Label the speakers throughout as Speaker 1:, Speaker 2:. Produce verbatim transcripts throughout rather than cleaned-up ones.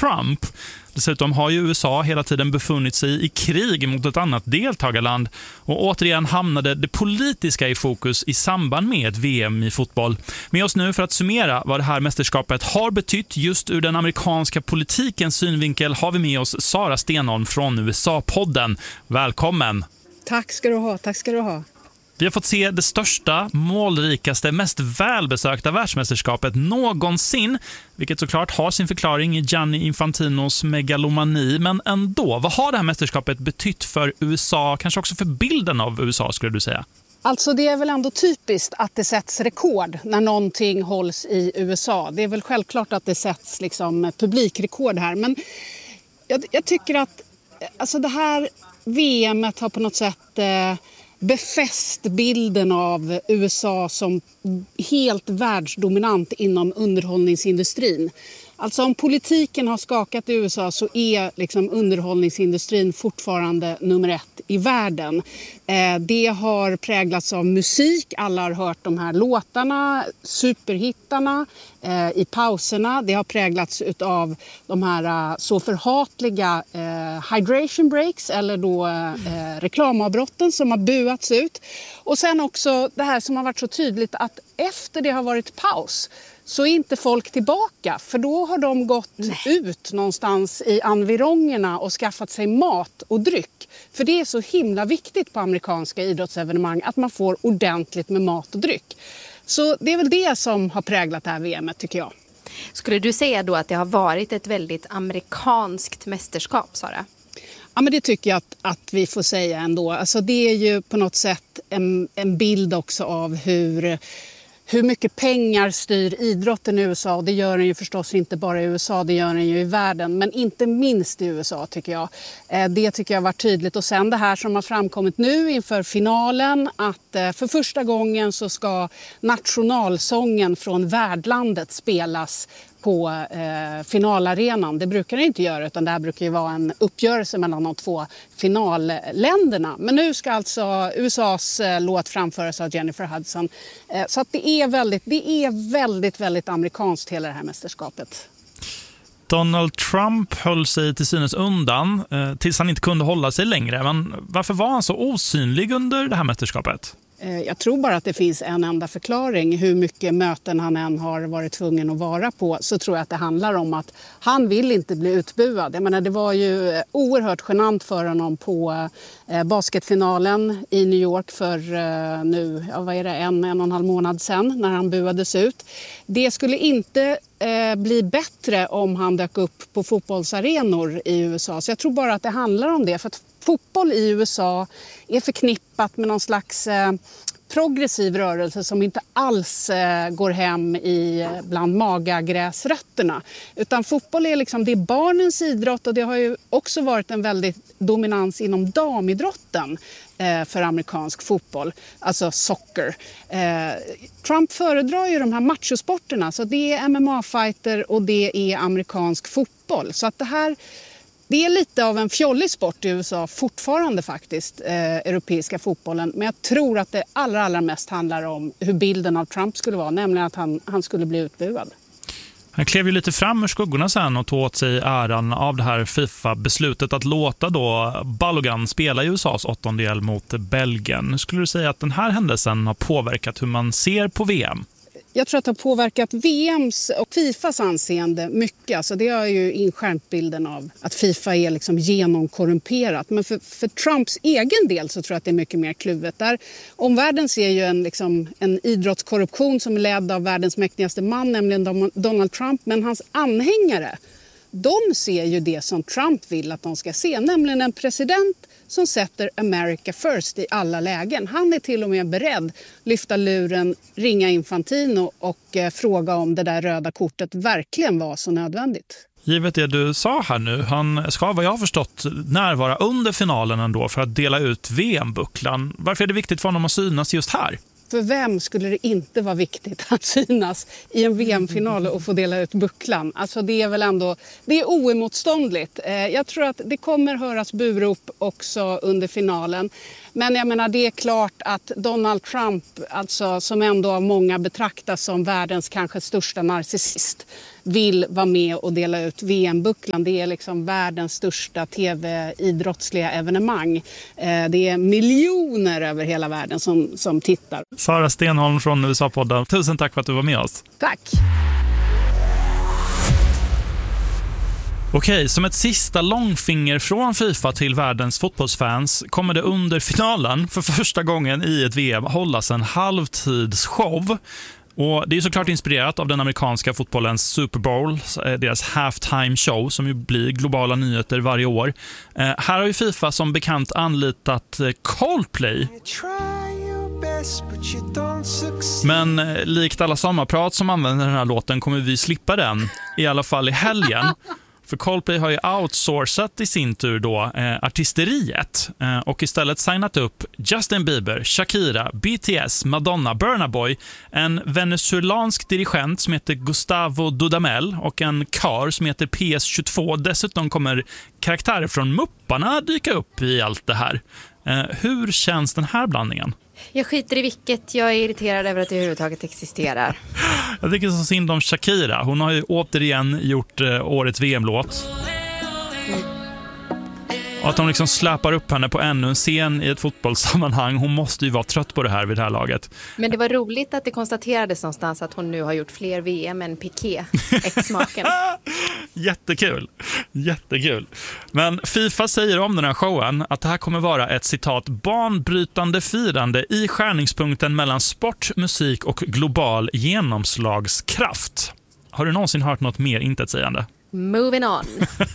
Speaker 1: Trump. Dessutom har ju U S A hela tiden befunnit sig i krig mot ett annat deltagarland och återigen hamnade det politiska i fokus i samband med ett V M i fotboll. Med oss nu för att summera vad det här mästerskapet har betytt just ur den amerikanska politikens synvinkel har vi med oss Sara Stenholm från U S A-podden. Välkommen!
Speaker 2: Tack ska du ha, tack ska du ha.
Speaker 1: Vi har fått se det största, målrikaste, mest välbesökta världsmästerskapet någonsin, vilket såklart har sin förklaring i Gianni Infantinos megalomani. Men ändå, vad har det här mästerskapet betytt för U S A, kanske också för bilden av U S A skulle du säga?
Speaker 2: Alltså det är väl ändå typiskt att det sätts rekord när någonting hålls i U S A. Det är väl självklart att det sätts liksom publikrekord här, men jag, jag tycker att alltså det här V M:et har på något sätt eh, befäst bilden av U S A som helt världsdominant inom underhållningsindustrin. Alltså om politiken har skakat i U S A så är liksom underhållningsindustrin fortfarande nummer ett i världen. Eh, det har präglats av musik, alla har hört de här låtarna, superhittarna eh, i pauserna. Det har präglats av de här uh, så förhatliga eh, hydration breaks eller då eh, reklamavbrotten som har buats ut. Och sen också det här som har varit så tydligt att efter det har varit paus så är inte folk tillbaka, för då har de gått Nej. ut någonstans i environgerna och skaffat sig mat och dryck. För det är så himla viktigt på amerikanska idrottsevenemang att man får ordentligt med mat och dryck. Så det är väl det som har präglat det här V M:et tycker jag.
Speaker 3: Skulle du säga då att det har varit ett väldigt amerikanskt mästerskap, Sara?
Speaker 2: Ja, men det tycker jag att, att vi får säga ändå. Alltså det är ju på något sätt en, en bild också av hur... Hur mycket pengar styr idrotten i U S A? Det gör den ju förstås inte bara i U S A, det gör den ju i världen. Men inte minst i U S A tycker jag. Det tycker jag var tydligt. Och sen det här som har framkommit nu inför finalen. Att för första gången så ska nationalsången från värdlandet spelas på eh, finalarenan. Det brukar det inte göra, utan det här brukar ju vara en uppgörelse mellan de två finalländerna. Men nu ska alltså U S A:s eh, låt framföras av Jennifer Hudson. Eh, så att det är väldigt, det är väldigt, väldigt amerikanskt hela det här mästerskapet.
Speaker 1: Donald Trump höll sig till synes undan eh, tills han inte kunde hålla sig längre. Men varför var han så osynlig under det här mästerskapet?
Speaker 2: Jag tror bara att det finns en enda förklaring. Hur mycket möten han än har varit tvungen att vara på, så tror jag att det handlar om att han vill inte bli utbuad. Jag menar, det var ju oerhört genant för honom på basketfinalen i New York för nu, ja, vad är det, en, en och en halv månad sedan när han buades ut. Det skulle inte eh, bli bättre om han dök upp på fotbollsarenor i U S A. Så jag tror bara att det handlar om det. För att fotboll i U S A är förknippat med någon slags eh, progressiv rörelse som inte alls eh, går hem i bland magagräsrötterna. Utan fotboll är liksom, det är barnens idrott, och det har ju också varit en väldigt dominans inom damidrotten eh, för amerikansk fotboll, alltså soccer. Eh, Trump föredrar ju de här machosporterna, så det är M M A-fighter och det är amerikansk fotboll. Så att det här Det är lite av en fjollig sport i U S A fortfarande faktiskt, eh, europeiska fotbollen. Men jag tror att det allra, allra mest handlar om hur bilden av Trump skulle vara, nämligen att han, han skulle bli utbuad.
Speaker 1: Han klev ju lite fram ur skuggorna sen och tog åt sig äran av det här FIFA-beslutet att låta då Balogun spela i U S A:s åttondel mot Belgien. Skulle du säga att den här händelsen har påverkat hur man ser på V M?
Speaker 2: Jag tror att det har påverkat V M:s och Fifas anseende mycket. Alltså det har ju inskärpt bilden av att Fifa är liksom genomkorrumperat. Men för, för Trumps egen del så tror jag att det är mycket mer kluvet. Där omvärlden ser ju en, liksom, en idrottskorruption som är ledd av världens mäktigaste man, nämligen Donald Trump. Men hans anhängare, de ser ju det som Trump vill att de ska se, nämligen en president som sätter America first i alla lägen. Han är till och med beredd att lyfta luren, ringa Infantino och eh, fråga om det där röda kortet verkligen var så nödvändigt.
Speaker 1: Givet det du sa här nu, han ska vad jag har förstått närvara under finalen ändå för att dela ut V M-bucklan. Varför är det viktigt för honom att synas just här?
Speaker 2: För vem skulle det inte vara viktigt att synas i en V M-final och få dela ut bucklan? Alltså det är väl ändå, det är oemotståndligt. Jag tror att det kommer höras burop också under finalen. Men jag menar, det är klart att Donald Trump, alltså, som ändå av många betraktas som världens kanske största narcissist, vill vara med och dela ut V M-bucklan. Det är liksom världens största tv-idrottsliga evenemang. Eh, det är miljoner över hela världen som, som tittar.
Speaker 1: Sara Stenholm från U S A-podden, tusen tack för att du var med oss.
Speaker 2: Tack!
Speaker 1: Okej, som ett sista långfinger från FIFA till världens fotbollsfans kommer det under finalen för första gången i ett V M hållas en halvtidsshow. Och det är såklart inspirerat av den amerikanska fotbollens Super Bowl, deras halftime show som ju blir globala nyheter varje år. Eh, här har ju FIFA som bekant anlitat Coldplay. Men eh, likt alla sommarprat som använder den här låten kommer vi slippa den, i alla fall i helgen. För Coldplay har ju outsourcat i sin tur då eh, artisteriet eh, och istället signat upp Justin Bieber, Shakira, B T S, Madonna, Burna Boy, en venezuelansk dirigent som heter Gustavo Dudamel och en kar som heter P S tjugotvå. Dessutom kommer karaktärer från Mupparna dyka upp i allt det här. Eh, hur känns den här blandningen?
Speaker 3: Jag skiter i vilket, jag är irriterad över att det överhuvudtaget existerar.
Speaker 1: Jag tycker så synd om Shakira. Hon har ju återigen gjort eh, årets V M-låt. Mm. Och att de liksom släpar upp henne på ännu en scen i ett fotbollssammanhang. Hon måste ju vara trött på det här vid det här laget.
Speaker 3: Men det var roligt att det konstaterades någonstans att hon nu har gjort fler V M än Piqué, ex-maken.
Speaker 1: Jättekul, jättekul. Men FIFA säger om den här showen att det här kommer vara ett citat banbrytande firande i skärningspunkten mellan sport, musik och global genomslagskraft. Har du någonsin hört något mer intetsägande?
Speaker 3: Moving on.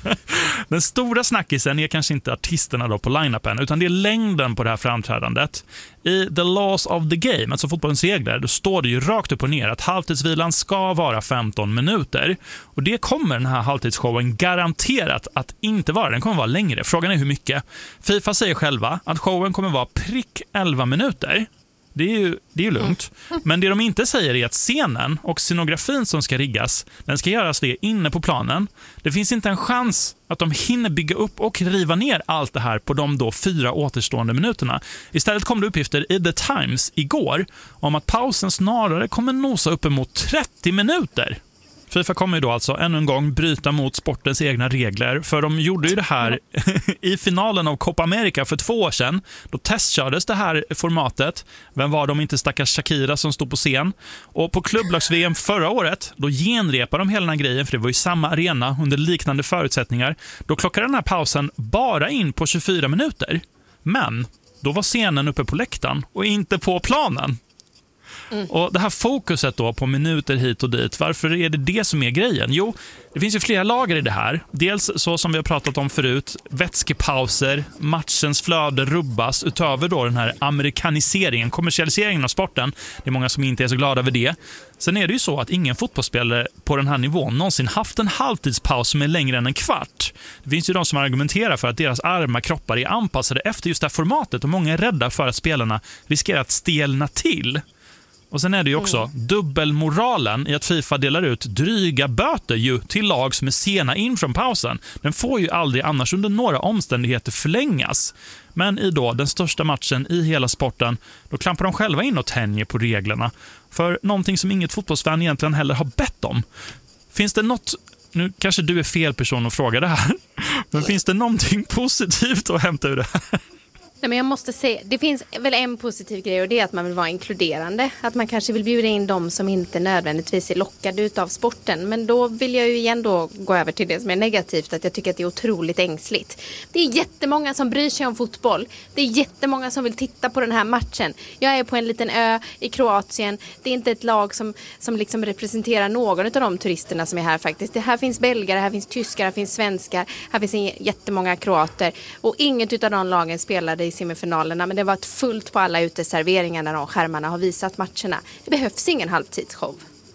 Speaker 1: Den stora snackisen är kanske inte artisterna då på line-upen, utan det är längden på det här framträdandet. I The Laws of the Game, alltså fotbollens regler, då står det ju rakt upp och ner att halvtidsvilan ska vara femton minuter. Och det kommer den här halvtidsshowen garanterat att inte vara. Den kommer vara längre. Frågan är hur mycket. FIFA säger själva att showen kommer vara prick elva minuter. Det är ju, det är ju lugnt. Men det de inte säger är att scenen och scenografin som ska riggas, den ska göras det inne på planen. Det finns inte en chans att de hinner bygga upp och riva ner allt det här på de då fyra återstående minuterna. Istället kom det uppgifter i The Times igår om att pausen snarare kommer nosa uppemot trettio minuter. FIFA kommer ju då alltså ännu en gång bryta mot sportens egna regler, för de gjorde ju det här i finalen av Copa America för två år sedan. Då testkördes det här formatet. Vem var de inte stackars Shakira som stod på scen? Och på klubblags-V M förra året, då genrepade de hela den här grejen, för det var ju samma arena under liknande förutsättningar. Då klockade den här pausen bara in på tjugofyra minuter. Men då var scenen uppe på läktaren och inte på planen. Mm. Och det här fokuset då på minuter hit och dit, varför är det det som är grejen? Jo, det finns ju flera lager i det här. Dels så som vi har pratat om förut, vätskepauser, matchens flöde rubbas utöver då den här amerikaniseringen, kommersialiseringen av sporten. Det är många som inte är så glada över det. Sen är det ju så att ingen fotbollsspelare på den här nivån någonsin haft en halvtidspaus som är längre än en kvart. Det finns ju de som argumenterar för att deras arma kroppar är anpassade efter just det här formatet, och många är rädda för att spelarna riskerar att stelna till. Och sen är det ju också mm. dubbelmoralen i att FIFA delar ut dryga böter ju till lag som är sena in från pausen. Den får ju aldrig annars under några omständigheter förlängas. Men i då den största matchen i hela sporten, då klampar de själva in och tänjer på reglerna. För någonting som inget fotbollsfan egentligen heller har bett om. Finns det något, nu kanske du är fel person att fråga det här, men finns det någonting positivt att hämta ur det här?
Speaker 3: Nej, men jag måste säga, det finns väl en positiv grej, och det är att man vill vara inkluderande. Att man kanske vill bjuda in dem som inte nödvändigtvis är lockade utav sporten. Men då vill jag ju igen då gå över till det som är negativt, att jag tycker att det är otroligt ängsligt. Det är jättemånga som bryr sig om fotboll. Det är jättemånga som vill titta på den här matchen. Jag är på en liten ö i Kroatien. Det är inte ett lag som, som liksom representerar någon av de turisterna som är här faktiskt. Det här finns belgare, här finns tyskar, här finns svenskar, här finns jättemånga kroater. Och inget utav de lagen spelade i semifinalerna, men det var ett fullt på alla uteserveringar när de skärmarna har visat matcherna. Det behövs ingen halvtidsshow.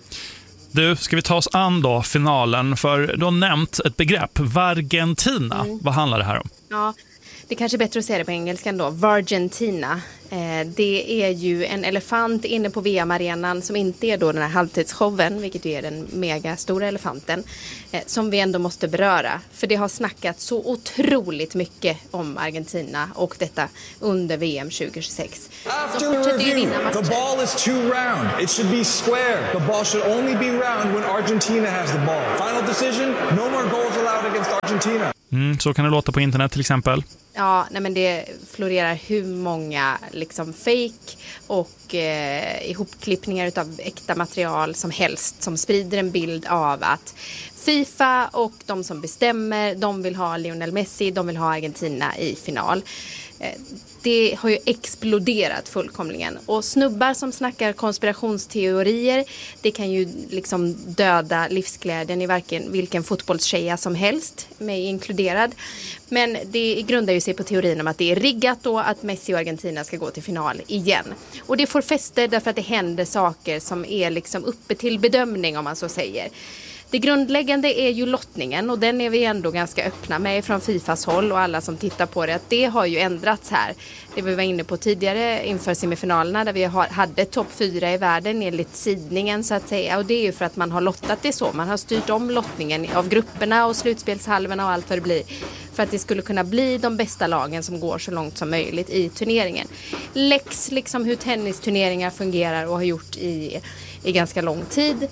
Speaker 1: Du, ska vi ta oss an då finalen, för du har nämnt ett begrepp, Vargentina. Mm. Vad handlar det här om?
Speaker 3: Ja, det kanske är bättre att säga det på engelska då, Vargentina. Eh, det är ju en elefant inne på V M-arenan som inte är då den här halvtidsshowen, vilket är den mega stora elefanten, eh, som vi ändå måste beröra. För det har snackat så otroligt mycket om Argentina och detta under V M tjugohundratjugosex.
Speaker 4: After review, the ball is too round. It should be square. The ball should only be round when Argentina has the ball. Final decision, no more goals allowed against Argentina.
Speaker 1: Mm, så kan det låta på internet till exempel.
Speaker 3: Ja, nej men det florerar hur många liksom fake och eh, ihopklippningar utav äkta material som helst som sprider en bild av att FIFA och de som bestämmer, de vill ha Lionel Messi, de vill ha Argentina i final. Eh, det har ju exploderat fullkomligen. Och snubbar som snackar konspirationsteorier, det kan ju liksom döda livsglädjen i varken, vilken fotbollstjeja som helst, mig inkluderad. Men det grundar ju sig på teorin om att det är riggat då att Messi och Argentina ska gå till final igen. Och det får fäste därför att det händer saker som är liksom uppe till bedömning, om man så säger. Det grundläggande är ju lottningen, och den är vi ändå ganska öppna med från FIFAs håll och alla som tittar på det, att det har ju ändrats här. Det vi var inne på tidigare inför semifinalerna där vi har, hade topp fyra i världen enligt sidningen så att säga, och det är ju för att man har lottat det så. Man har styrt om lottningen av grupperna och slutspelshalvorna och allt vad det blir för att det skulle kunna bli de bästa lagen som går så långt som möjligt i turneringen. Läx liksom hur tennisturneringar fungerar och har gjort i, i ganska lång tid.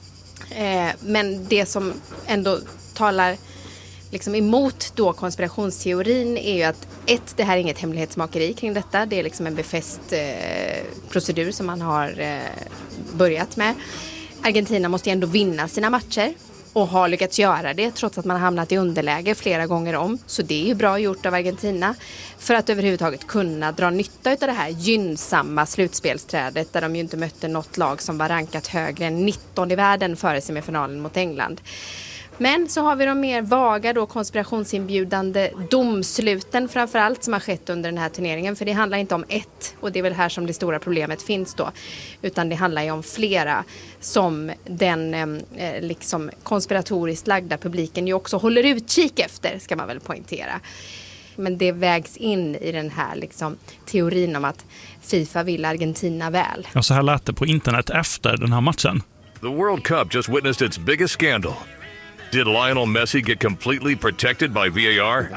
Speaker 3: Eh, men det som ändå talar liksom emot då konspirationsteorin är ju att ett, det här är inget hemlighetsmakeri kring detta. Det är liksom en befäst eh, procedur som man har eh, börjat med. Argentina måste ju ändå vinna sina matcher och har lyckats göra det trots att man har hamnat i underläge flera gånger om. Så det är ju bra gjort av Argentina för att överhuvudtaget kunna dra nytta av det här gynnsamma slutspelsträdet där de ju inte mötte något lag som var rankat högre än nitton i världen före semifinalen mot England. Men så har vi de mer vaga då konspirationsinbjudande domsluten framförallt som har skett under den här turneringen. För det handlar inte om ett, och det är väl här som det stora problemet finns då. Utan det handlar ju om flera som den eh, liksom konspiratoriskt lagda publiken ju också håller utkik efter, ska man väl poängtera. Men det vägs in i den här liksom teorin om att FIFA vill Argentina väl.
Speaker 1: Ja, så här lät det på internet efter den här matchen.
Speaker 5: The World Cup just witnessed its biggest scandal. Did Lionel Messi get completely protected by V A R?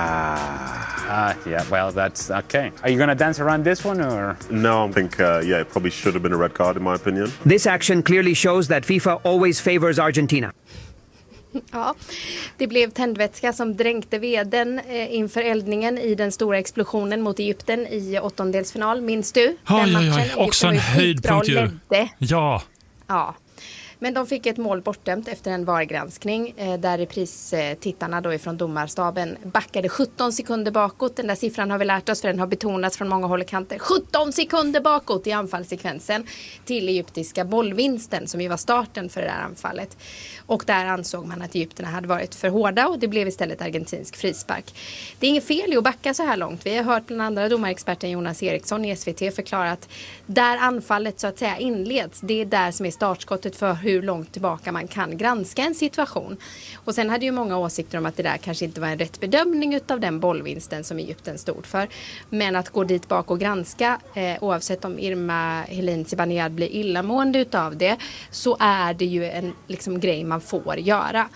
Speaker 6: Ah, uh, yeah, well, that's okay. Are you going to dance around this one, or?
Speaker 7: No, I think, uh, yeah, it probably should have been a red card in my opinion.
Speaker 8: This action clearly shows that FIFA always favors Argentina.
Speaker 3: Ja, det blev tändvätska som dränkte veden eh, inför eldningen i den stora explosionen mot Egypten i åttondelsfinal. Minns du?
Speaker 1: Oj,
Speaker 3: den
Speaker 1: oj,
Speaker 3: matchen?
Speaker 1: oj. Också en höjdpunkt ju. Ja.
Speaker 3: Ja. Men de fick ett mål bortdömt efter en V A R-granskning eh, där repris-tittarna då ifrån domarstaben backade sjutton sekunder bakåt. Den där siffran har vi lärt oss för den har betonats från många håll och kanter. sjutton sekunder bakåt i anfallssekvensen till egyptiska bollvinsten som ju var starten för det där anfallet. Och där ansåg man att egypterna hade varit för hårda och det blev istället argentinsk frispark. Det är inget fel i att backa så här långt. Vi har hört bland andra domarexperten Jonas Eriksson i S V T förklara att där anfallet så att säga inleds, det är där som är startskottet för hur långt tillbaka man kan granska en situation. Och sen hade ju många åsikter om att det där kanske inte var en rätt bedömning utav den bollvinsten som Egypten stod för. Men att gå dit bak och granska, eh, oavsett om Irma Helin Zibanejad blir illamående utav det, så är det ju en liksom, grej man får göra.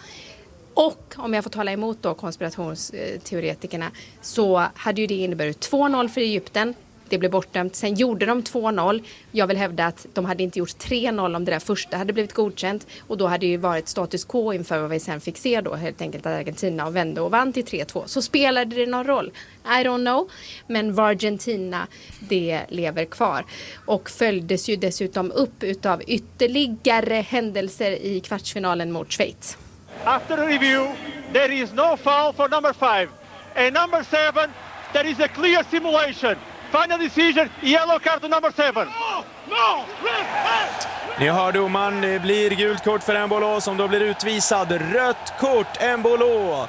Speaker 3: Och om jag får tala emot då konspirationsteoretikerna så hade ju det inneburit två noll för Egypten. Det blev bortdömt. Sen gjorde de två noll. Jag vill hävda att de hade inte gjort tre noll om det där första hade blivit godkänt. Och då hade det ju varit status quo inför vad vi sen fick se då. Helt enkelt att Argentina och vände och vann till tre två. Så spelade det någon roll? I don't know. Men Argentina, det lever kvar. Och följdes ju dessutom upp utav ytterligare händelser i kvartsfinalen mot Schweiz.
Speaker 9: After review, there is no foul for number five. And number seven, there is a clear simulation. Final decision, yellow card to number seven. No, no, red, red.
Speaker 10: Ni hör domaren, det blir gult kort för Embolo som då blir utvisad. Rött kort, Embolo.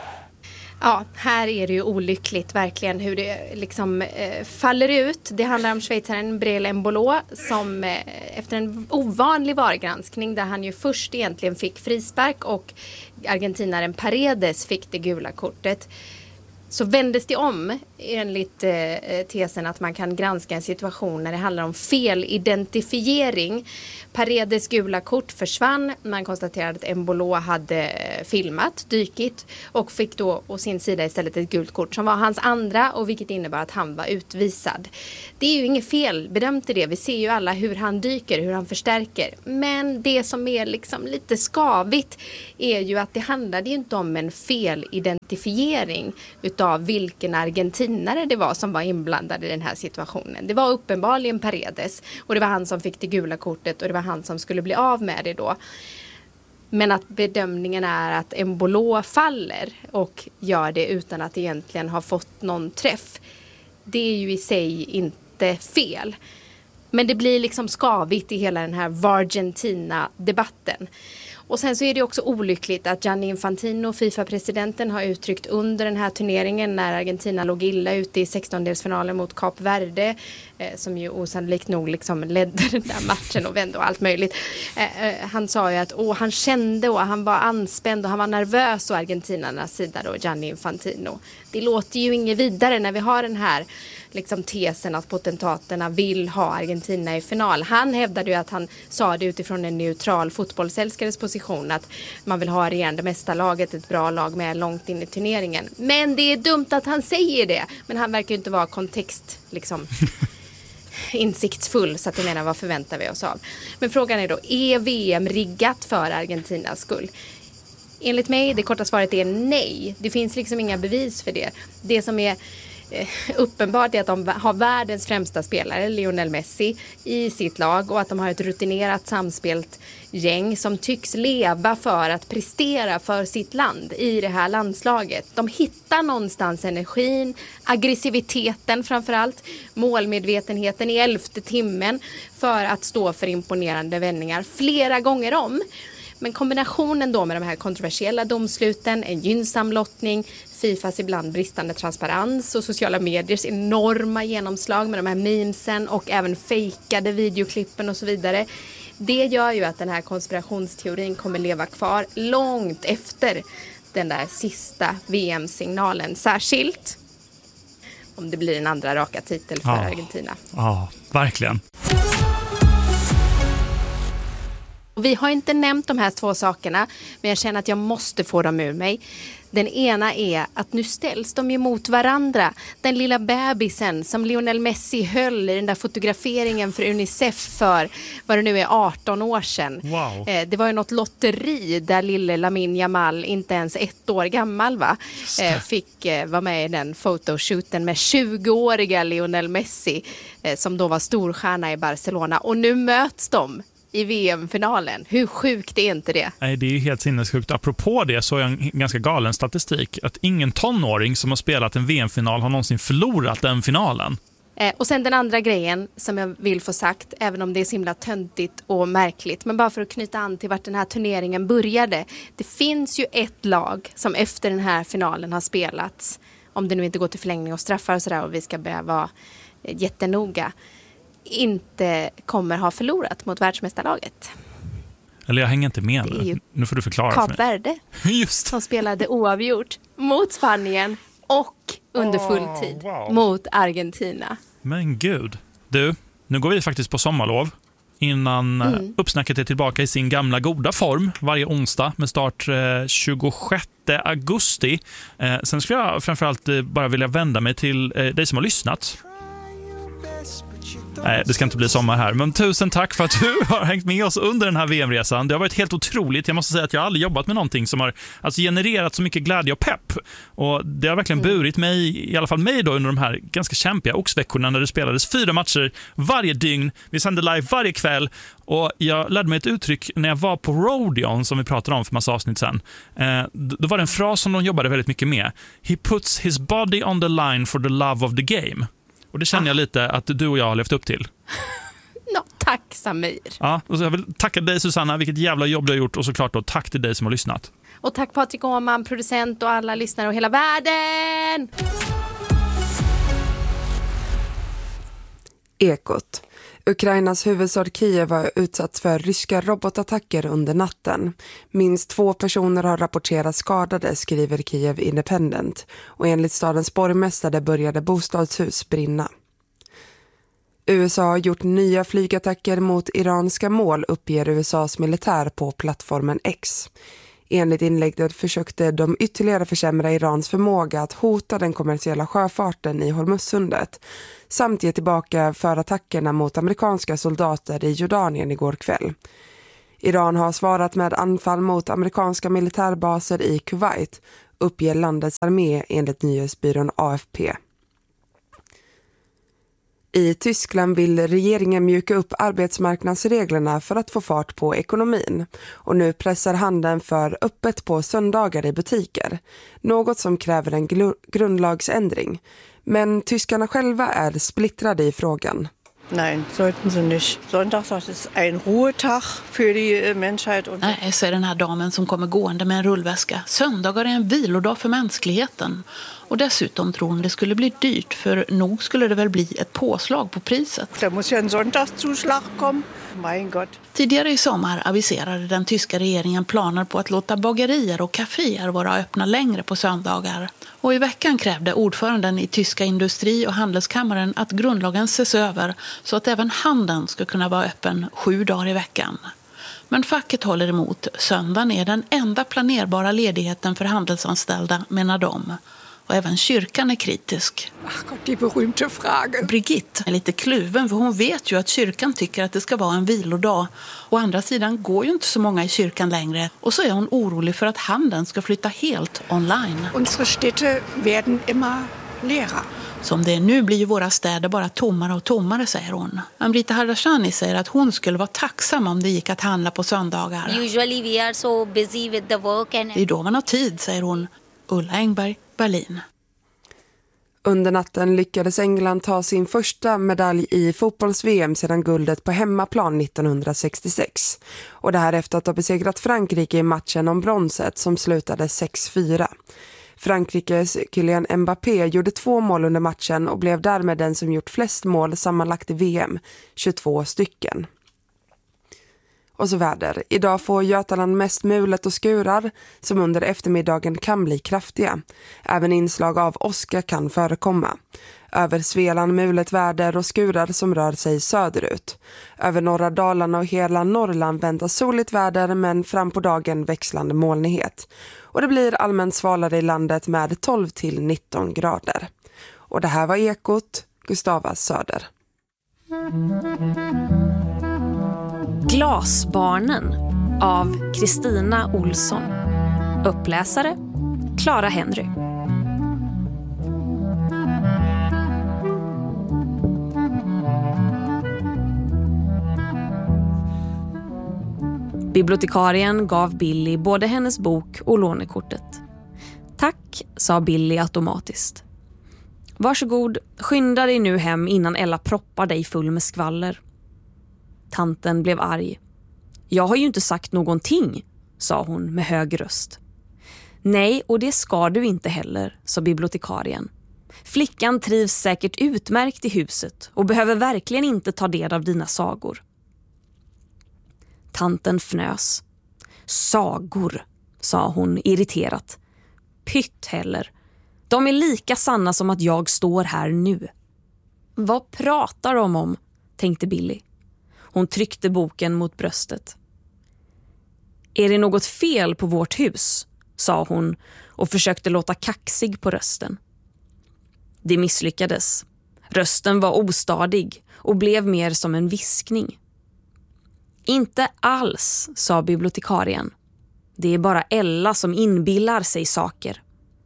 Speaker 3: Ja, här är det ju olyckligt verkligen hur det liksom eh, faller ut. Det handlar om schweizaren Breel Embolo som eh, efter en ovanlig V A R-granskning där han ju först egentligen fick frispark och argentinaren Paredes fick det gula kortet. så vändes det om enligt eh, tesen att man kan granska en situation när det handlar om felidentifiering. Paredes gula kort försvann. Man konstaterade att Embolo hade filmat, dykit och fick då å sin sida istället ett gult kort som var hans andra, och vilket innebar att han var utvisad. Det är ju inget fel bedömt i det. Vi ser ju alla hur han dyker, hur han förstärker. Men det som är liksom lite skavigt är ju att det handlade ju inte om en felidentifiering utav vilken argentinare det var som var inblandad i den här situationen. Det var uppenbarligen Paredes, och det var han som fick det gula kortet, och det var han som skulle bli av med det då. Men att bedömningen är att Embolo faller och gör det utan att egentligen ha fått någon träff. Det är ju i sig inte fel. Men det blir liksom skavigt i hela den här Vargentina-debatten. Och sen så är det också olyckligt att Gianni Infantino, FIFA-presidenten, har uttryckt under den här turneringen när Argentina låg illa ute i sextondelsfinalen mot Kap Verde, eh, som ju osannolikt nog liksom ledde den där matchen och vände och allt möjligt. Eh, eh, han sa ju att åh, han kände och han var anspänd och han var nervös å argentinarnas sida då, Gianni Infantino. Det låter ju inget vidare när vi har den här liksom tesen att potentaterna vill ha Argentina i final. Han hävdade ju att han sa det utifrån en neutral fotbollsälskares position, att man vill ha regerande mästarlaget, ett bra lag med långt in i turneringen. Men det är dumt att han säger det. Men han verkar ju inte vara kontext liksom insiktsfull, så att jag menar, vad förväntar vi oss av? Men frågan är då, är V M riggat för Argentinas skull? Enligt mig, det korta svaret är nej. Det finns liksom inga bevis för det. Det som är uppenbart är att de har världens främsta spelare, Lionel Messi, i sitt lag, och att de har ett rutinerat samspelt gäng som tycks leva för att prestera för sitt land i det här landslaget. De hittar någonstans energin, aggressiviteten framförallt, målmedvetenheten i elfte timmen för att stå för imponerande vändningar flera gånger om. Men kombinationen då med de här kontroversiella domsluten, en gynnsam lottning, Fifas ibland bristande transparens och sociala mediers enorma genomslag med de här memesen och även fejkade videoklippen och så vidare. Det gör ju att den här konspirationsteorin kommer leva kvar långt efter den där sista V M-signalen. Särskilt om det blir en andra raka titel för ja. Argentina.
Speaker 1: Ja, verkligen.
Speaker 3: Och vi har inte nämnt de här två sakerna, men jag känner att jag måste få dem ur mig. Den ena är att nu ställs de ju mot varandra. Den lilla bebisen som Lionel Messi höll i den där fotograferingen för Unicef för vad det nu är arton år sedan.
Speaker 1: Wow.
Speaker 3: Eh, det var ju något lotteri där lille Lamine Yamal, inte ens ett år gammal va, eh, fick eh, vara med i den fotoshooten med tjugoåriga Lionel Messi eh, som då var storstjärna i Barcelona. Och nu möts de i V M-finalen. Hur sjukt är inte det?
Speaker 1: Nej, det är ju helt sinnessjukt. Apropå det så är en ganska galen statistik att ingen tonåring som har spelat en V M-final har någonsin förlorat den finalen.
Speaker 3: Eh, och sen den andra grejen som jag vill få sagt, även om det är så himla töntigt och märkligt, men bara för att knyta an till vart den här turneringen började. Det finns ju ett lag som efter den här finalen har spelats, om det nu inte går till förlängning och straffar och sådär, och vi ska börja vara eh, jättenoga, inte kommer ha förlorat mot världsmästarlaget.
Speaker 1: Eller jag hänger inte med nu. Nu får du förklara
Speaker 3: Kap
Speaker 1: för mig.
Speaker 3: Verde.
Speaker 1: Just.
Speaker 3: Som spelade oavgjort mot Spanien och under fulltid oh, wow. mot Argentina.
Speaker 1: Men gud. Du, nu går vi faktiskt på sommarlov innan mm. uppsnacket är tillbaka i sin gamla goda form varje onsdag med start eh, tjugosjätte augusti. Eh, sen skulle jag framförallt eh, bara vilja vända mig till eh, dig som har lyssnat. Nej, det ska inte bli sommar här. Men tusen tack för att du har hängt med oss under den här V M-resan. Det har varit helt otroligt. Jag måste säga att jag aldrig jobbat med någonting som har alltså, genererat så mycket glädje och pepp. Och det har verkligen burit mig, i alla fall mig då, under de här ganska kämpiga oxveckorna när det spelades fyra matcher varje dygn. Vi sände live varje kväll. Och jag lärde mig ett uttryck när jag var på Rodeon som vi pratade om för massa avsnitt sen. Eh, då var det en fras som de jobbade väldigt mycket med. He puts his body on the line for the love of the game. Och det känner jag lite att du och jag har levt upp till.
Speaker 3: No, tack Samir.
Speaker 1: Ja, och så jag vill tacka dig Susanna, vilket jävla jobb du har gjort. Och såklart då tack till dig som har lyssnat.
Speaker 3: Och tack Patrik Åhman, producent och alla lyssnare och hela världen.
Speaker 11: Ekot. Ukrainas huvudstad Kiev har utsatts för ryska robotattacker under natten. Minst två personer har rapporterats skadade, skriver Kiev Independent. Och enligt stadens borgmästare började bostadshus brinna. U S A har gjort nya flygattacker mot iranska mål, uppger U S A:s militär på plattformen X. Enligt inlägget försökte de ytterligare försämra Irans förmåga att hota den kommersiella sjöfarten i Hormuzsundet samt ge tillbaka för attackerna mot amerikanska soldater i Jordanien igår kväll. Iran har svarat med anfall mot amerikanska militärbaser i Kuwait, uppger landets armé enligt nyhetsbyrån A F P. I Tyskland vill regeringen mjuka upp arbetsmarknadsreglerna för att få fart på ekonomin. Och nu pressar handeln för öppet på söndagar i butiker. Något som kräver en gl- grundlagsändring. Men tyskarna själva är splittrade i frågan.
Speaker 12: Nej, sollten sie nicht. Sonntag ist ein Ruhetag für die Menschheit.
Speaker 13: Nej, säger den här damen som kommer gående med en rullväska. Söndagar är en vilodag för mänskligheten. Och dessutom tror hon det skulle bli dyrt, för nog skulle det väl bli ett påslag på priset.
Speaker 12: Det måste ju en söndagszuschlag komma. Mein Gott.
Speaker 13: Tidigare i sommar aviserade den tyska regeringen planer på att låta bagerier och kaféer vara öppna längre på söndagar. Och i veckan krävde ordföranden i tyska industri- och handelskammaren att grundlagen ses över så att även handeln ska kunna vara öppen sju dagar i veckan. Men facket håller emot. Söndagen är den enda planerbara ledigheten för handelsanställda, menar de. Och även kyrkan är kritisk.
Speaker 12: Ach Gott, die berühmte Frage.
Speaker 13: Brigitte är lite kluven, för hon vet ju att kyrkan tycker att det ska vara en vilodag. Å andra sidan går ju inte så många i kyrkan längre. Och så är hon orolig för att handeln ska flytta helt online.
Speaker 12: Unsere Städte werden immer leerer.
Speaker 13: Som det är nu blir ju våra städer bara tommare och tommare, säger hon. Amrita Hardashani säger att hon skulle vara tacksam om det gick att handla på söndagar.
Speaker 14: Usually we are so busy with the work and...
Speaker 13: Det är då man har tid, säger hon. Ulla Engberg, Berlin.
Speaker 11: Under natten lyckades England ta sin första medalj i fotbolls-V M sedan guldet på hemmaplan nittonhundrasextiosex. Och det här efter att ha besegrat Frankrike i matchen om bronset som slutade sex fyra. Frankrikes Kylian Mbappé gjorde två mål under matchen och blev därmed den som gjort flest mål sammanlagt i V M, tjugotvå stycken. Och så väder. Idag får Götaland mest mulet och skurar som under eftermiddagen kan bli kraftiga. Även inslag av åska kan förekomma. Över Svealand mulet väder och skurar som rör sig söderut. Över norra Dalarna och hela Norrland väntas soligt väder, men fram på dagen växlande molnighet. Och det blir allmänt svalare i landet med tolv till nitton grader. Och det här var Ekot, Gustava Söder.
Speaker 15: Glasbarnen av Kristina Olsson. Uppläsare Clara Henry. Bibliotekarien gav Billy både hennes bok och lånekortet. Tack, sa Billy automatiskt. Varsågod, skynda dig nu hem innan Ella proppar dig full med skvaller. Tanten blev arg. Jag har ju inte sagt någonting, sa hon med hög röst. Nej, och det ska du inte heller, sa bibliotekarien. Flickan trivs säkert utmärkt i huset och behöver verkligen inte ta del av dina sagor. Tanten fnös. Sagor, sa hon irriterat. Pytt heller. De är lika sanna som att jag står här nu. Vad pratar de om, tänkte Billy. Hon tryckte boken mot bröstet. Är det något fel på vårt hus? Sa hon och försökte låta kaxig på rösten. Det misslyckades. Rösten var ostadig och blev mer som en viskning. Inte alls, sa bibliotekarien. Det är bara Ella som inbillar sig saker.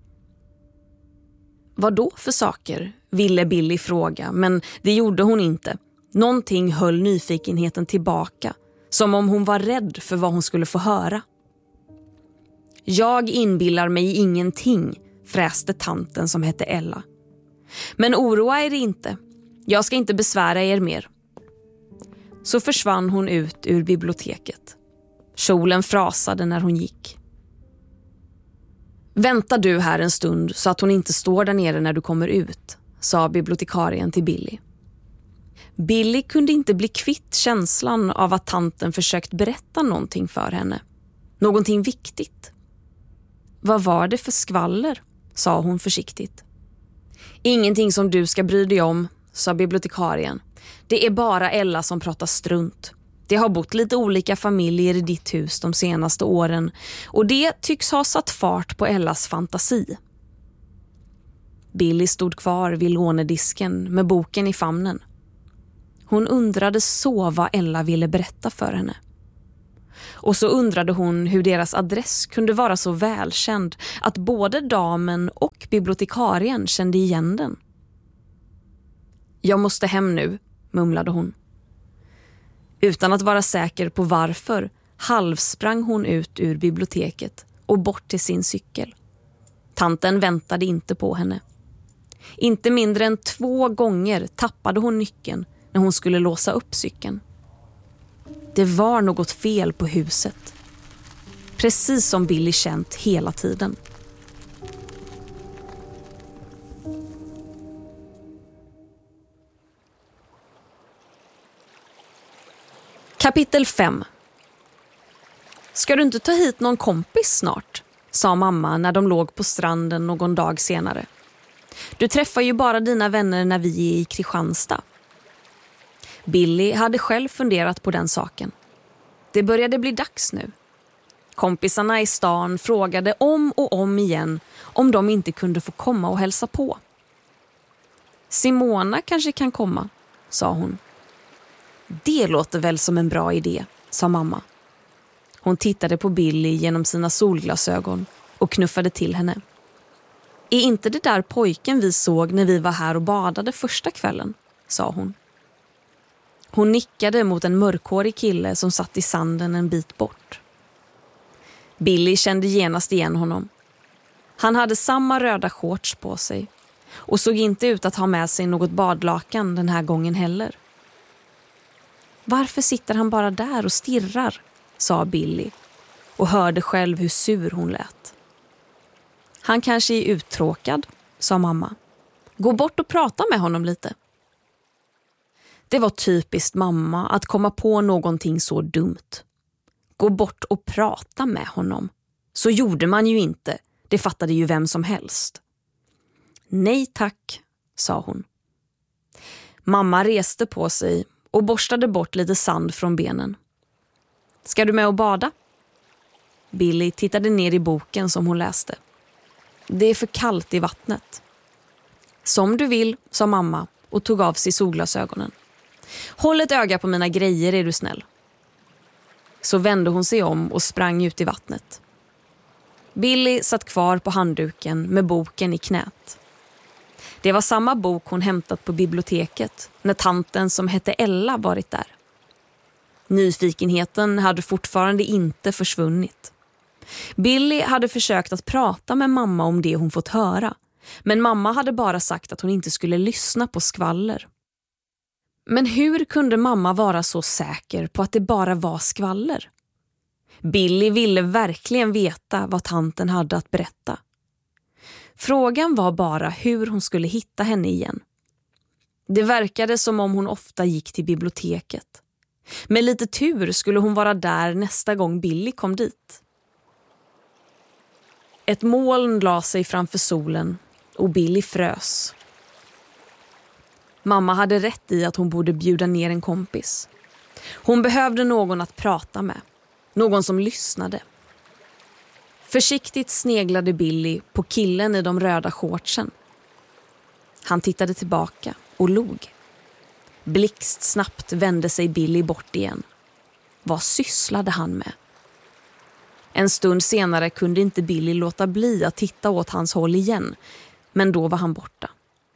Speaker 15: Vad då för saker? Ville Billy fråga, men det gjorde hon inte. Någonting höll nyfikenheten tillbaka, som om hon var rädd för vad hon skulle få höra. Jag inbillar mig ingenting, fräste tanten som hette Ella. Men oroa er inte. Jag ska inte besvära er mer. Så försvann hon ut ur biblioteket. Kjolen frasade när hon gick. Vänta du här en stund så att hon inte står där nere när du kommer ut, sa bibliotekarien till Billy. Billy kunde inte bli kvitt känslan av att tanten försökt berätta någonting för henne. Någonting viktigt. Vad var det för skvaller? Sa hon försiktigt. Ingenting som du ska bry dig om, sa bibliotekarien. Det är bara Ella som pratar strunt. Det har bott lite olika familjer i ditt hus de senaste åren och det tycks ha satt fart på Ellas fantasi. Billy stod kvar vid lånedisken med boken i famnen. Hon undrade så vad Ella ville berätta för henne. Och så undrade hon hur deras adress kunde vara så välkänd att både damen och bibliotekarien kände igen den. Jag måste hem nu, mumlade hon. Utan att vara säker på varför halvsprang hon ut ur biblioteket och bort till sin cykel. Tanten väntade inte på henne. Inte mindre än två gånger tappade hon nyckeln när hon skulle låsa upp cykeln. Det var något fel på huset. Precis som Billy känt hela tiden. Kapitel fem. Ska du inte ta hit någon kompis snart? Sa mamma när de låg på stranden någon dag senare. Du träffar ju bara dina vänner när vi är i Kristianstad. Billy hade själv funderat på den saken. Det började bli dags nu. Kompisarna i stan frågade om och om igen om de inte kunde få komma och hälsa på. Simona kanske kan komma, sa hon. Det låter väl som en bra idé, sa mamma. Hon tittade på Billy genom sina solglasögon och knuffade till henne. Är inte det där pojken vi såg när vi var här och badade första kvällen, sa hon. Hon nickade mot en mörkhårig kille som satt i sanden en bit bort. Billy kände genast igen honom. Han hade samma röda shorts på sig och såg inte ut att ha med sig något badlakan den här gången heller. Varför sitter han bara där och stirrar, sa Billy och hörde själv hur sur hon lät. Han kanske är uttråkad, sa mamma. Gå bort och prata med honom lite. Det var typiskt mamma att komma på någonting så dumt. Gå bort och prata med honom. Så gjorde man ju inte. Det fattade ju vem som helst. Nej tack, sa hon. Mamma reste på sig och borstade bort lite sand från benen. Ska du med och bada? Billy tittade ner i boken som hon läste. Det är för kallt i vattnet. Som du vill, sa mamma och tog av sig solglasögonen. Håll ett öga på mina grejer, är du snäll. Så vände hon sig om och sprang ut i vattnet. Billy satt kvar på handduken med boken i knät. Det var samma bok hon hämtat på biblioteket när tanten som hette Ella varit där. Nyfikenheten hade fortfarande inte försvunnit. Billy hade försökt att prata med mamma om det hon fått höra, men mamma hade bara sagt att hon inte skulle lyssna på skvaller. Men hur kunde mamma vara så säker på att det bara var skvaller? Billy ville verkligen veta vad tanten hade att berätta. Frågan var bara hur hon skulle hitta henne igen. Det verkade som om hon ofta gick till biblioteket. Med lite tur skulle hon vara där nästa gång Billy kom dit. Ett moln la sig framför solen och Billy frös. Mamma hade rätt i att hon borde bjuda ner en kompis. Hon behövde någon att prata med. Någon som lyssnade. Försiktigt sneglade Billy på killen i de röda shortsen. Han tittade tillbaka och log. Blixt snabbt vände sig Billy bort igen. Vad sysslade han med? En stund senare kunde inte Billy låta bli att titta åt hans håll igen, men då var han borta.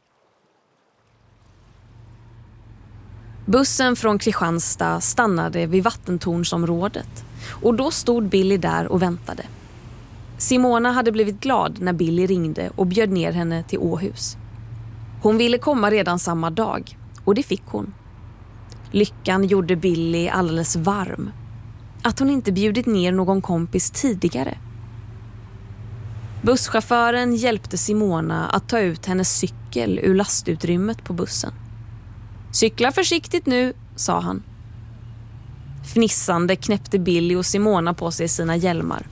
Speaker 15: Bussen från Kristianstad stannade vid vattentornsområdet och då stod Billy där och väntade. Simona hade blivit glad när Billy ringde och bjöd ner henne till Åhus. Hon ville komma redan samma dag och det fick hon. Lyckan gjorde Billy alldeles varm. Att hon inte bjudit ner någon kompis tidigare. Busschauffören hjälpte Simona att ta ut hennes cykel ur lastutrymmet på bussen. Cykla försiktigt nu, sa han. Fnissande knäppte Billy och Simona på sig sina hjälmar.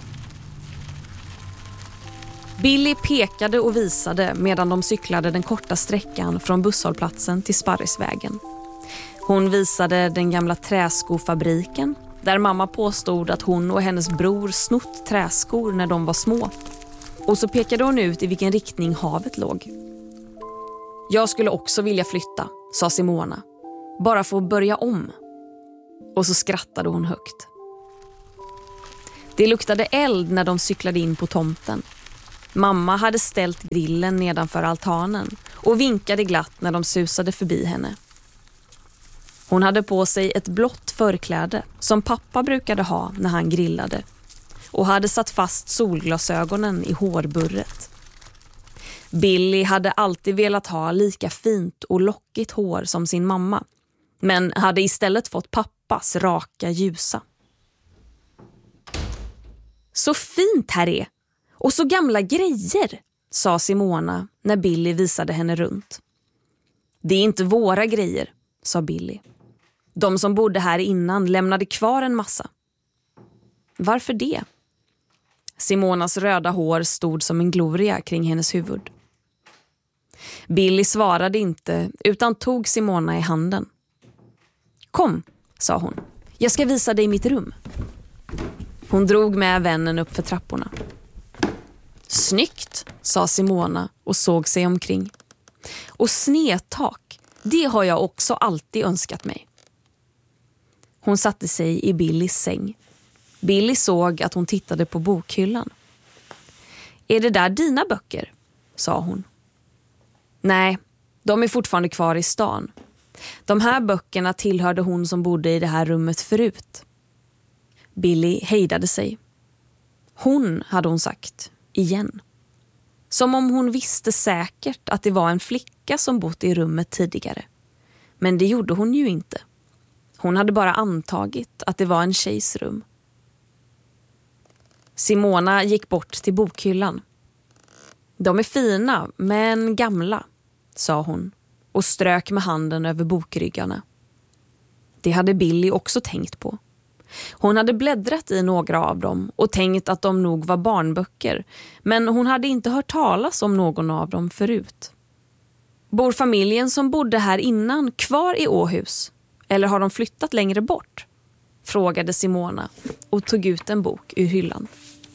Speaker 15: Billy pekade och visade medan de cyklade den korta sträckan från busshållplatsen till Sparrisvägen. Hon visade den gamla träskofabriken där mamma påstod att hon och hennes bror snott träskor när de var små. Och så pekade hon ut i vilken riktning havet låg. Jag skulle också vilja flytta, sa Simona. Bara få börja om. Och så skrattade hon högt. Det luktade eld när de cyklade in på tomten. Mamma hade ställt grillen nedanför altanen och vinkade glatt när de susade förbi henne. Hon hade på sig ett blått förkläde som pappa brukade ha när han grillade och hade satt fast solglasögonen i hårburret. Billy hade alltid velat ha lika fint och lockigt hår som sin mamma, men hade istället fått pappas raka ljusa. Så fint här är! Och så gamla grejer, sa Simona när Billy visade henne runt. Det är inte våra grejer, sa Billy. De som bodde här innan lämnade kvar en massa. Varför det? Simonas röda hår stod som en gloria kring hennes huvud. Billy svarade inte utan tog Simona i handen. Kom, sa hon. Jag ska visa dig mitt rum. Hon drog med vännen upp för trapporna. Snyggt, sa Simona och såg sig omkring. Och snedtak, det har jag också alltid önskat mig. Hon satte sig i Billys säng. Billy såg att hon tittade på bokhyllan. Är det där dina böcker? Sa hon. Nej, de är fortfarande kvar i stan. De här böckerna tillhörde hon som bodde i det här rummet förut. Billy hejdade sig. Hon, hade hon sagt, igen. Som om hon visste säkert att det var en flicka som bott i rummet tidigare. Men det gjorde hon ju inte. Hon hade bara antagit att det var en tjejs rum. Simona gick bort till bokhyllan. De är fina, men gamla, sa hon och strök med handen över bokryggarna. Det hade Billy också tänkt på. Hon hade bläddrat i några av dem och tänkt att de nog var barnböcker, men hon hade inte hört talas om någon av dem förut. Bor familjen som bodde här innan kvar i Åhus? Eller har de flyttat längre bort? Frågade Simona och tog ut en bok ur hyllan.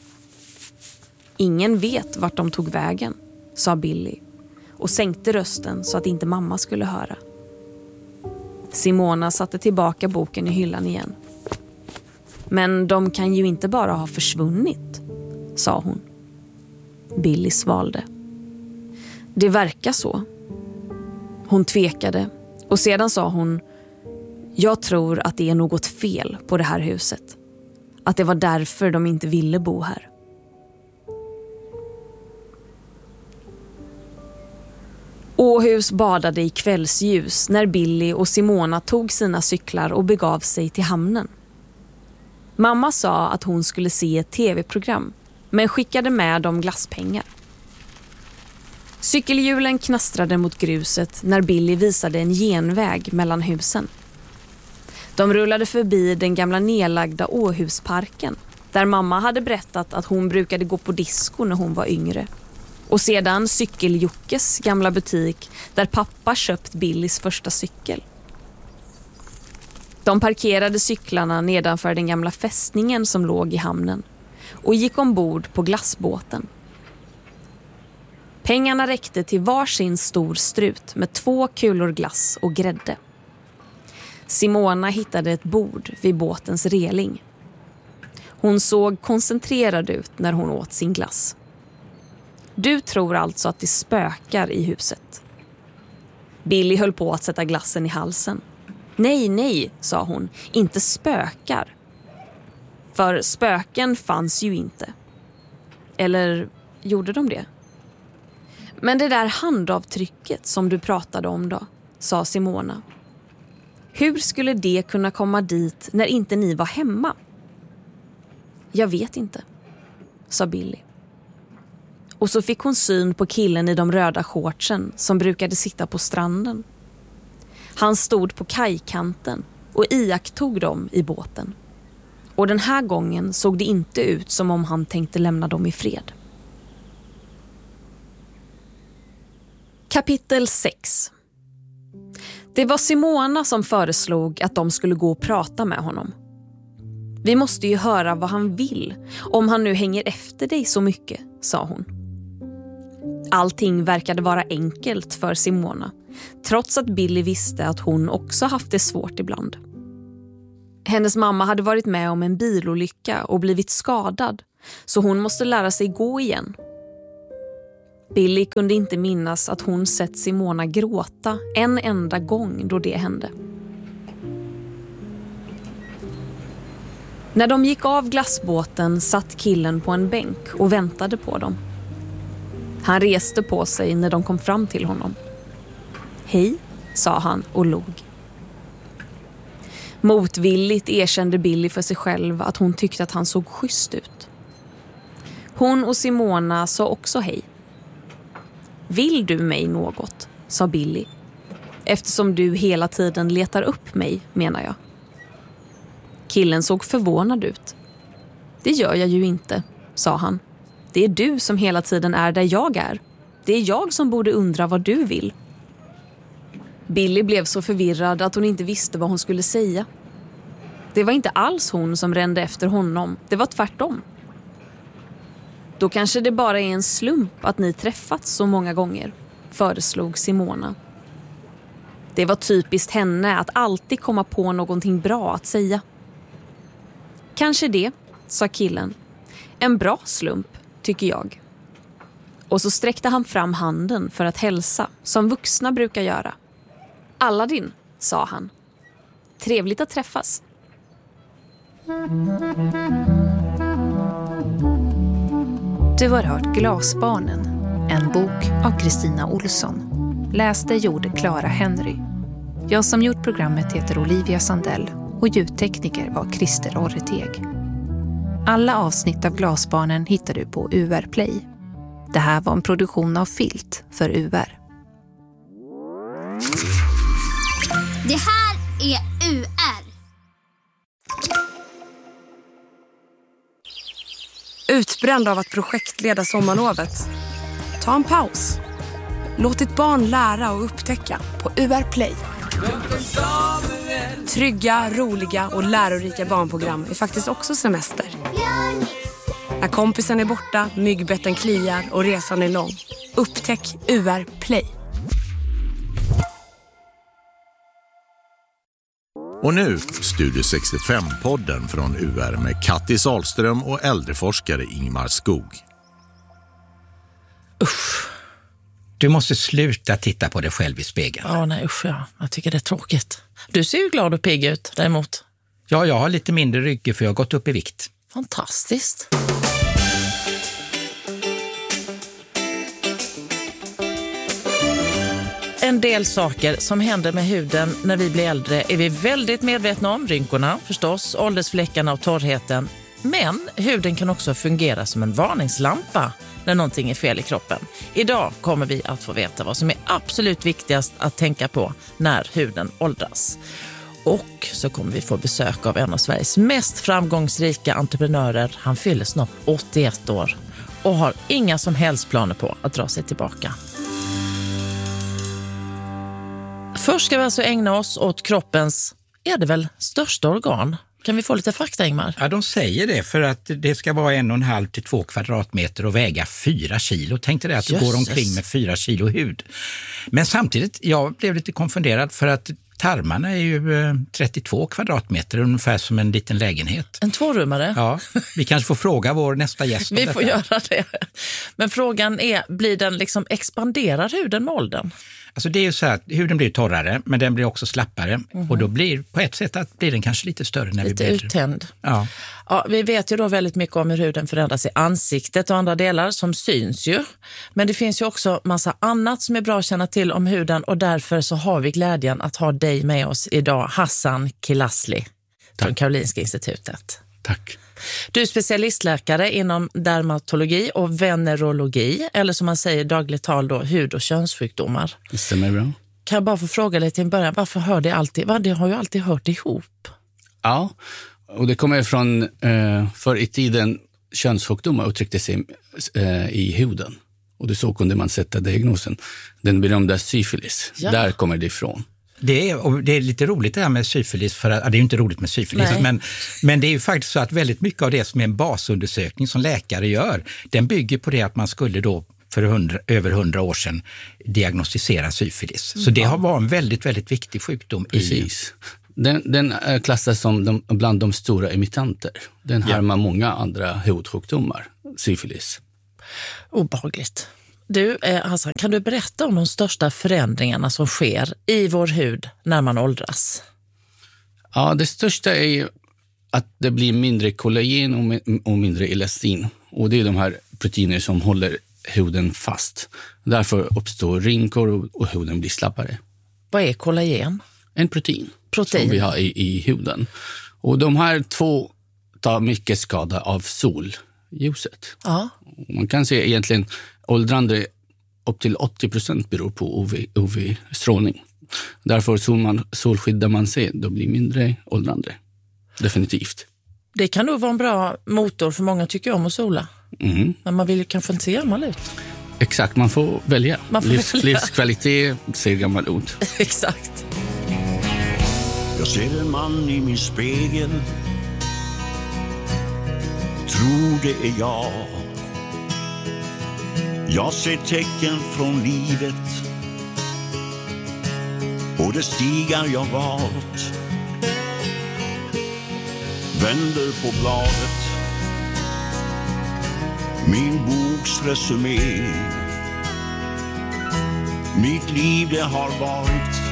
Speaker 15: Ingen vet vart de tog vägen, sa Billy och sänkte rösten så att inte mamma skulle höra. Simona satte tillbaka boken i hyllan igen. Men de kan ju inte bara ha försvunnit, sa hon. Billy svalde. Det verkar så. Hon tvekade och sedan sa hon: jag tror att det är något fel på det här huset. Att det var därför de inte ville bo här. Åhus badade i kvällsljus när Billy och Simona tog sina cyklar och begav sig till hamnen. Mamma sa att hon skulle se ett tv-program, men skickade med dem glasspengar. Cykelhjulen knastrade mot gruset när Billy visade en genväg mellan husen. De rullade förbi den gamla nedlagda Åhusparken, där mamma hade berättat att hon brukade gå på disco när hon var yngre. Och sedan Cykeljockes gamla butik där pappa köpt Billys första cykel. De parkerade cyklarna nedanför den gamla fästningen som låg i hamnen och gick ombord på glassbåten. Pengarna räckte till varsin stor strut med två kulor glass och grädde. Simona hittade ett bord vid båtens reling. Hon såg koncentrerad ut när hon åt sin glass. Du tror alltså att det spökar i huset. Billy höll på att sätta glassen i halsen. Nej, nej, sa hon. Inte spökar. För spöken fanns ju inte. Eller gjorde de det? Men det där handavtrycket som du pratade om då, sa Simona. Hur skulle det kunna komma dit när inte ni var hemma? Jag vet inte, sa Billy. Och så fick hon syn på killen i de röda shortsen som brukade sitta på stranden. Han stod på kajkanten och iakttog dem i båten. Och den här gången såg det inte ut som om han tänkte lämna dem i fred. Kapitel sex. Det var Simona som föreslog att de skulle gå och prata med honom. Vi måste ju höra vad han vill, om han nu hänger efter dig så mycket, sa hon. Allting verkade vara enkelt för Simona, trots att Billy visste att hon också haft det svårt ibland. Hennes mamma hade varit med om en bilolycka och blivit skadad, så hon måste lära sig gå igen. Billy kunde inte minnas att hon sett Simona gråta en enda gång då det hände. När de gick av glassbåten satt killen på en bänk och väntade på dem. Han reste på sig när de kom fram till honom. Hej, sa han och log. Motvilligt erkände Billy för sig själv att hon tyckte att han såg schysst ut. Hon och Simona sa också hej. Vill du mig något, sa Billy. Eftersom du hela tiden letar upp mig, menar jag. Killen såg förvånad ut. Det gör jag ju inte, sa han. Det är du som hela tiden är där jag är. Det är jag som borde undra vad du vill. Billy blev så förvirrad att hon inte visste vad hon skulle säga. Det var inte alls hon som rände efter honom. Det var tvärtom. Då kanske det bara är en slump att ni träffats så många gånger, föreslog Simona. Det var typiskt henne att alltid komma på någonting bra att säga. Kanske det, sa killen. En bra slump, tycker jag. Och så sträckte han fram handen för att hälsa, som vuxna brukar göra. Aladdin, sa han. Trevligt att träffas.
Speaker 16: Du har hört Glasbarnen, en bok av Kristina Olsson. Läste gjorde Clara Henry. Jag som gjort programmet heter Olivia Sandell och ljudtekniker var Christer Orreteg. Alla avsnitt av Glasbarnen hittar du på U R Play. Det här var en produktion av Filt för U R.
Speaker 17: Det här är U R.
Speaker 11: Utbränd av att projektleda sommarlovet? Ta en paus. Låt ditt barn lära och upptäcka på U R Play. Trygga, roliga och lärorika barnprogram är faktiskt också semester. När kompisen är borta, myggbetten kliar och resan är lång. Upptäck U R Play.
Speaker 18: Och nu Studio sextiofem-podden från U R med Kattis Ahlström och äldreforskare Ingmar Skog.
Speaker 19: Usch. Du måste sluta titta på dig själv i spegeln.
Speaker 20: Ja, nej usch ja. Jag tycker det är tråkigt. Du ser ju glad och pigg ut däremot.
Speaker 19: Ja, jag har lite mindre rygg för jag har gått upp i vikt.
Speaker 20: Fantastiskt. En del saker som händer med huden när vi blir äldre är vi väldigt medvetna om. Rynkorna förstås, åldersfläckarna och torrheten. Men huden kan också fungera som en varningslampa när någonting är fel i kroppen. Idag kommer vi att få veta vad som är absolut viktigast att tänka på när huden åldras. Och så kommer vi få besök av en av Sveriges mest framgångsrika entreprenörer. Han fyller snart åttioett år och har inga som helst planer på att dra sig tillbaka. Först ska vi alltså ägna oss åt kroppens, är det väl, största organ. Kan vi få lite fakta, Ingmar?
Speaker 19: Ja, de säger det för att det ska vara en och en halv till två kvadratmeter och väga fyra kilo. Tänkte det att du går omkring med fyra kilo hud. Men samtidigt, jag blev lite konfunderad för att tarmarna är ju trettiotvå kvadratmeter, ungefär som en liten lägenhet.
Speaker 20: En tvårummare?
Speaker 19: Ja, vi kanske får fråga vår nästa gäst om
Speaker 20: Vi
Speaker 19: detta.
Speaker 20: får göra det. Men frågan är, blir den liksom, expanderar huden med åldern?
Speaker 19: Alltså det är ju så att huden blir torrare, men den blir också slappare. Mm-hmm. Och då blir på ett sätt att blir den kanske lite större när
Speaker 20: lite
Speaker 19: vi blir...
Speaker 20: Lite uttänd.
Speaker 19: Ja.
Speaker 20: Ja, vi vet ju då väldigt mycket om hur huden förändras i ansiktet och andra delar som syns ju. Men det finns ju också massa annat som är bra att känna till om huden och därför så har vi glädjen att ha dig med oss idag, Hassan Kilasli från Karolinska institutet.
Speaker 19: Tack.
Speaker 20: Du är specialistläkare inom dermatologi och venerologi, eller som man säger dagligt tal då, hud- och könssjukdomar.
Speaker 21: Det stämmer bra.
Speaker 20: kan jag bara få fråga lite i början, varför hör det alltid, va? Det har ju alltid hört ihop.
Speaker 21: Ja, och det kommer från eh, förr i tiden könssjukdomar uttryckte sig eh, i huden. Och det så kunde man sätta diagnosen. Den berömda syfilis, ja. Där kommer det ifrån.
Speaker 19: Det är, och det är lite roligt det här med syfilis, för att, ja, det är ju inte roligt med syfilis, men, men det är ju faktiskt så att väldigt mycket av det som är en basundersökning som läkare gör, den bygger på det att man skulle då för hundra, över hundra år sedan diagnostisera syfilis. Så det har varit en väldigt, väldigt viktig sjukdom.
Speaker 21: Precis. I... Den, den klassas som de, bland de stora emittanter. Den ja. Härmar många andra hudsjukdomar, syfilis.
Speaker 20: Obehagligt. Du, eh, Hassan, kan du berätta om de största förändringarna som sker i vår hud när man åldras?
Speaker 21: Ja, det största är att det blir mindre kollagen och, och mindre elastin. Och det är de här proteiner som håller huden fast. Därför uppstår rynkor och, och huden blir slappare.
Speaker 20: Vad är kollagen?
Speaker 21: En protein,
Speaker 20: protein.
Speaker 21: som vi har i, i huden. Och de här två tar mycket skada av solljuset.
Speaker 20: Ja.
Speaker 21: Man kan se egentligen åldrande upp till åttio procent beror på U V-strålning. Därför sol man, solskyddar man sig, då blir mindre åldrande. Definitivt.
Speaker 20: Det kan nog vara en bra motor för många tycker om att sola.
Speaker 21: Mm.
Speaker 20: Men man vill ju kanske inte se gammal ut.
Speaker 21: Exakt, man får välja.
Speaker 20: Man får
Speaker 21: Livs,
Speaker 20: välja.
Speaker 21: Livskvalitet ser gammal ut.
Speaker 20: Exakt.
Speaker 22: Jag ser en man i min spegel. Tror det är jag. Jag ser tecken från livet och det stigar jag valt. Vänder på bladet, min boks resumé. Mitt liv det har varit